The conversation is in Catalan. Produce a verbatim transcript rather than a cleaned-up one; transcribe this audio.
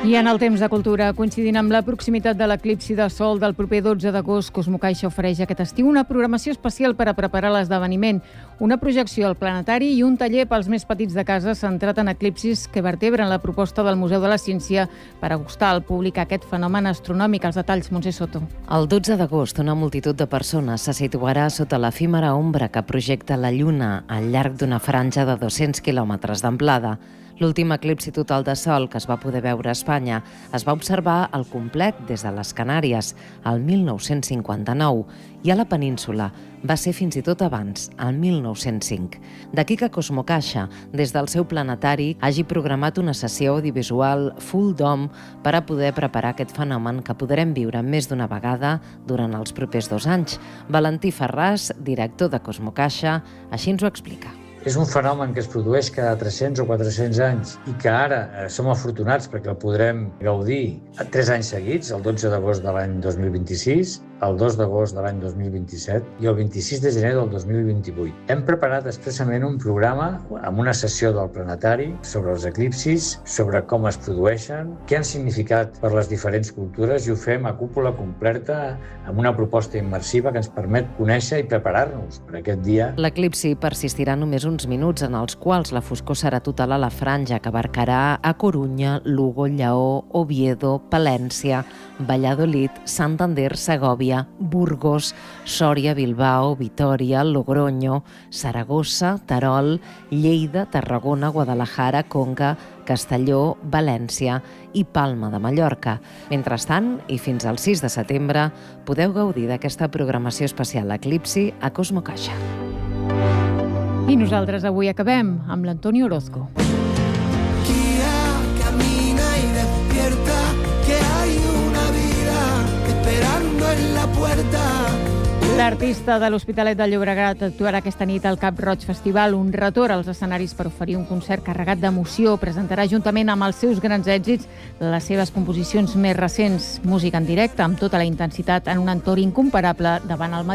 I en el temps de cultura, coincidint amb la proximitat de l'eclipsi de sol del proper dotze d'agost, Cosmocaixa ofereix aquest estiu una programació especial per a preparar l'esdeveniment, una projecció al planetari i un taller pels més petits de casa centrat en eclipsis que vertebren la proposta del Museu de la Ciència per acostar al públic aquest fenomen astronòmic. Els detalls, Montse Soto. El dotze d'agost, una multitud de persones se situarà sota l'efímera ombra que projecta la Lluna al llarg d'una franja de dos-cents quilòmetres d'amplada. L'últim eclipsi total de sol que es va poder veure a Espanya es va observar al complet des de les Canàries, el mil nou-cents cinquanta-nou, i a la península va ser fins i tot abans, el mil nou-cents cinc. D'aquí que Cosmocaixa, des del seu planetari, hagi programat una sessió audiovisual full dome per a poder preparar aquest fenomen que podrem viure més d'una vegada durant els propers dos anys. Valentí Ferràs, director de Cosmocaixa, així ens ho explica. És un fenomen que es produeix cada tres-cents o quatre-cents anys i que ara eh, som afortunats perquè el podrem gaudir tres anys seguits, el dotze d'agost de l'any dos mil vint-i-sis, el dos d'agost de l'any dos mil vint-i-set i el vint-i-sis de gener del dos mil vint-i-vuit. Hem preparat expressament un programa amb una sessió del planetari sobre els eclipsis, sobre com es produeixen, què han significat per les diferents cultures, i ho fem a cúpula completa amb una proposta immersiva que ens permet conèixer i preparar-nos per aquest dia. L'eclipsi persistirà només uns minuts, en els quals la foscor serà total a la franja que abarcarà a Corunya, Lugo, Lleó, Oviedo, Palència, Valladolid, Santander, Segòvia, Burgos, Sòria, Bilbao, Vitòria, Logroño, Saragossa, Terol, Lleida, Tarragona, Guadalajara, Conca, Castelló, València i Palma de Mallorca. Mentrestant, i fins al sis de setembre, podeu gaudir d'aquesta programació especial Eclipsi a Cosmocaixa. I nosaltres avui acabem amb l'Antonio Orozco. Guía, camina y despierta, que hay una vida esperando en la puerta. L'artista de l'Hospitalet de Llobregat actuarà aquesta nit al Cap Roig Festival, un retorn als escenaris per oferir un concert carregat d'emoció. Presentarà juntament amb els seus grans èxits les seves composicions més recents, música en directe amb tota la intensitat en un entorn incomparable davant el